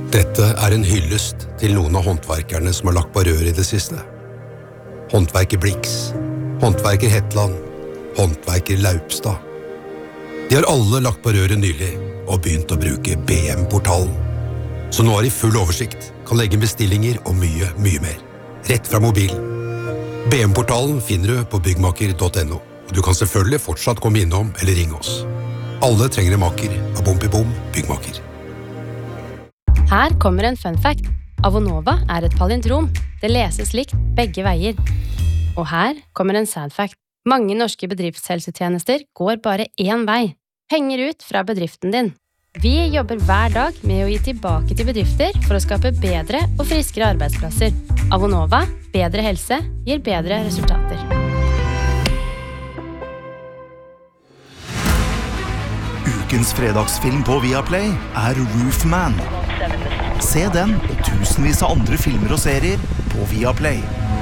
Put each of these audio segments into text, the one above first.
Dette en hyllest til noen av håndverkerne som har lagt på rør i det siste. Håndverker Blix, håndverker Hetland, håndverker Laupstad. De har alle lagt på røret nylig og begynt å bruke BM-portalen. Så nå har de full oversikt, kan legge bestillinger og mye, mye mer. Rett fra mobilen. BM-portalen finner du på byggmaker.no, og du kan selvfølgelig fortsatt komme innom eller ringe oss. Alle trenger en maker av Bom Byggmaker. Her kommer en fun fact. Avonova et palindrom. Det leses likt begge veier. Og her kommer en sad fact. Mange norske bedriftshelsetjenester går bare én vei. Penger ut fra bedriften din. Vi jobber hver dag med å gi tilbake til bedrifter for å skape bedre og friskere arbeidsplasser. Avonova, bedre helse, gir bedre resultater. Ukens fredagsfilm på Viaplay Roofman. Se den og tusenvis av andre filmer og serier på Viaplay.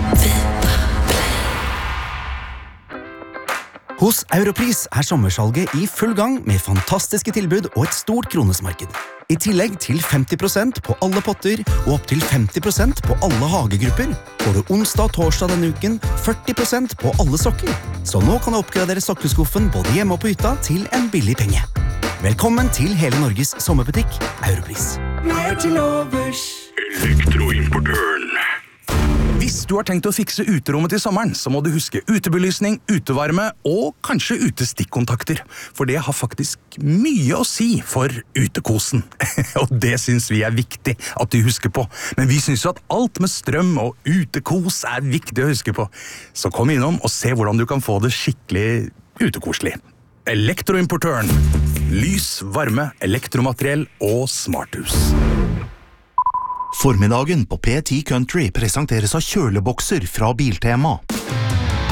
Hos Europris sommersalget i full gang med fantastiske tilbud og et stort kronesmarked. I tillegg til 50% på alle potter og opp til 50% på alle hagegrupper får du onsdag og torsdag denne uken 40% på alle sokker. Så nå kan du oppgradere sokkeskuffen både hjemme og på hytta til en billig penge. Velkommen til hele Norges sommerbutikk, Europris. Mer til overs. Elektroimportøren. Hvis du har tenkt å fikse uterommet til sommeren, så må du huske utebelysning, utevarme og kanskje utestikkontakter. For det har faktisk mye å si for utekosen. Og det synes vi viktig at du husker på. Men vi synes jo at alt med strøm og utekos viktig å huske på. Så kom innom og se hvordan du kan få det skikkelig utekoselig. Elektroimportøren. Lys, varme, elektromateriell og smarthus. Formiddagen på P10 Country presenteres av kjølebokser fra Biltema.